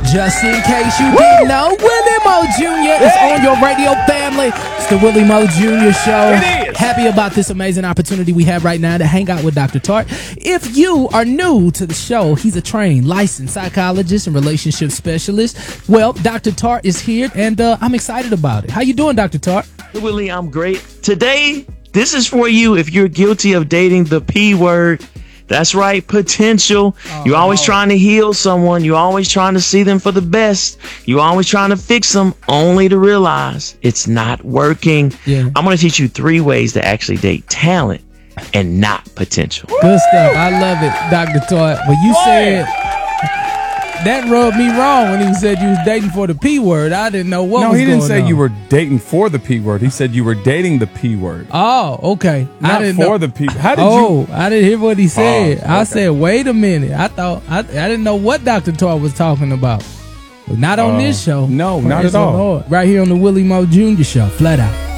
Just in case you didn't know, Willie Mo Jr. is on your radio family. It's the Willie Mo Jr. Show. It is. Happy about this amazing opportunity we have right now to hang out with Dr. Tart. If you are new to the show, he's a trained, licensed psychologist and relationship specialist. Well, Dr. Tart is here, and I'm excited about it. How you doing, Dr. Tart? Willie, I'm great. Today, this is for you if you're guilty of dating the P word. That's right, potential. You're always trying to heal someone. You're always trying to see them for the best. You're always trying to fix them, only to realize it's not working. Yeah. I'm going to teach you 3 ways to actually date talent and not potential. Good stuff. I love it, Dr. Tart. When you said that rubbed me wrong when he said you was dating for the P word. I didn't know what was going on. No, he didn't say you were dating for the P word. He said you were dating the P word. Oh, okay. Not I didn't for know. the P. How did you? I didn't hear what he said. Oh, I okay. said, wait a minute. I thought I didn't know what Dr. Tart was talking about. But not on this show. no, not Praise at all. the Lord. Right here on the Willie Mo Jr. Show. Flat out.